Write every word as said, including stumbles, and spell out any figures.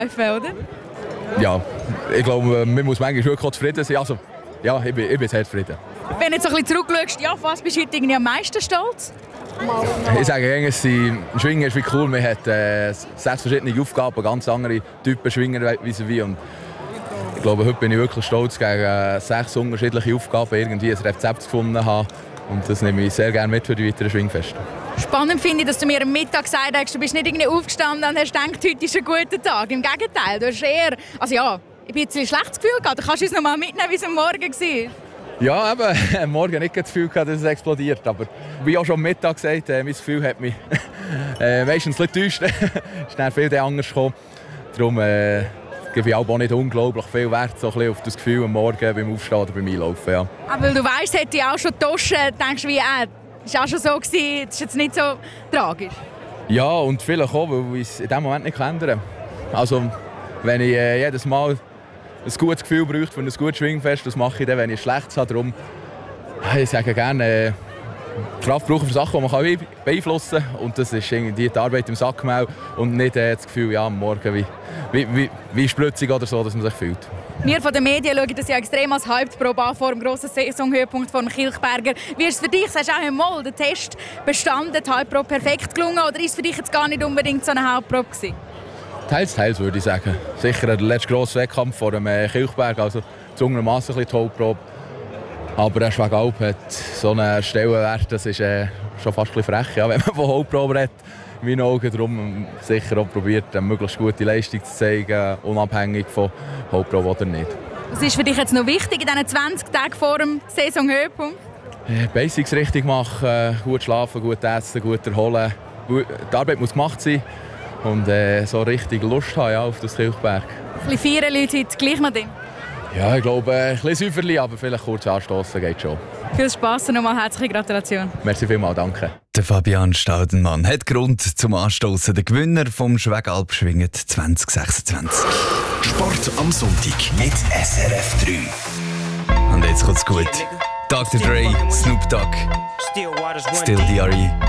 oder? Ja, ich glaube, man muss manchmal wirklich auch zufrieden sein. Also, ja, ich bin, ich bin sehr zufrieden. Wenn du jetzt ein bisschen zurückschaust, ja, auf was bist du heute irgendwie am meisten stolz? Ich sage eigentlich, Schwingen ist wie cool. Man hat äh, sechs verschiedene Aufgaben, ganz andere Typen Schwinger wie wie. Und ich glaube, heute bin ich wirklich stolz, gegen äh, sechs unterschiedliche Aufgaben irgendwie ein Rezept gefunden habe. Und das nehme ich sehr gerne mit für die weiteren Schwingfeste. Spannend finde ich, dass du mir am Mittag gesagt hast, du bist nicht irgendwie aufgestanden und hast gedacht, heute ist ein guter Tag. Im Gegenteil, du hast eher, also ja, ich bin jetzt ein schlechtes Gefühl gehabt. Du kannst uns noch mal mitnehmen, wie es am Morgen war. Ja, eben, am Morgen nicht das Gefühl gehabt, dass es explodiert. Aber wie auch schon am Mittag gesagt, äh, mein Gefühl hat mich äh, meistens ein bisschen getäuscht. Es ist dann viel anders gekommen. Darum äh, gebe ich auch nicht unglaublich viel Wert so ein bisschen auf das Gefühl am Morgen beim Aufstehen oder beim Einlaufen. Ja. Aber weil du weißt, hätte ich auch schon getauscht, denkst du, wie er. Das war auch schon so, gewesen, das ist jetzt nicht so tragisch. Ja, und vielleicht auch, weil ich es in diesem Moment nicht ändern kann. Also, wenn ich äh, jedes Mal ein gutes Gefühl brauche für ein gutes Schwingfest, das mache ich dann, wenn ich ein schlechtes habe. Darum, ich sage gerne, äh, Kraft brauchen für Sachen, die man beeinflussen kann. Und das ist irgendwie die Arbeit im Sackmehl und nicht äh, das Gefühl, ja, am Morgen wie, wie, wie, wie spritzig oder so, dass man sich fühlt. Wir von den Medien schauen das ja extrem als Hype-Probe an vor dem grossen Saisonhöhepunkt vor dem Kilchberger. Wie ist es für dich? Sagst du auch einmal, der Test bestanden, die Hype-Probe perfekt gelungen, oder ist es für dich jetzt gar nicht unbedingt so eine Hauptprobe gewesen? Teils, teils würde ich sagen. Sicher der letzte grosse Wettkampf vor dem Kilchberg, also zwungenermassen ein bisschen die Hauptprobe. Aber der Schwagalp hat so einen Stellenwert, das ist äh, schon fast ein bisschen frech, ja, wenn man von Hauptprobe redet. In meinen Augen darum sicher auch probiert, eine möglichst gute Leistung zu zeigen, unabhängig von Hauptprobe oder nicht. Was ist für dich jetzt noch wichtig in diesen zwanzig Tagen vor dem Saisonhöhepunkt? Basics richtig machen, gut schlafen, gut essen, gut erholen. Die Arbeit muss gemacht sein und äh, so richtig Lust haben, ja, auf das Kilchberg. Ein bisschen feiern Leute heute gleich noch drin? Ja, ich glaube, ein bisschen Säuferli, aber vielleicht kurz anstoßen geht schon. Viel Spass und nochmal herzliche Gratulation. Merci vielmals, danke. Der Fabian Staudenmann hat Grund zum Anstoßen. Der Gewinner vom Schwegalp schwingt zwanzig sechsundzwanzig. Sport am Sonntag mit S R F drei. Und jetzt kommt's gut. Doktor Dre, Snoop Dogg, Still D R E.